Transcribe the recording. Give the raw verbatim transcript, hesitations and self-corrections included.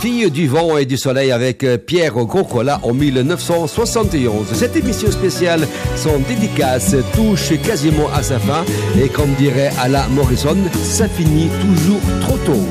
Fille du vent et du soleil avec Pierre Groscola en mille neuf cent soixante et onze. Cette émission spéciale, son dédicace touche quasiment à sa fin et comme dirait Alain Morrison, ça finit toujours trop tôt.